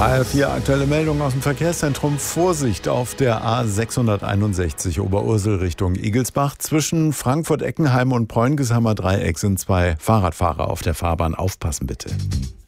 HR4 aktuelle Meldung aus dem Verkehrszentrum. Vorsicht auf der A661 Oberursel Richtung Igelsbach. Zwischen Frankfurt-Eckenheim und Preungesheimer Dreieck sind 2 Fahrradfahrer auf der Fahrbahn. Aufpassen bitte.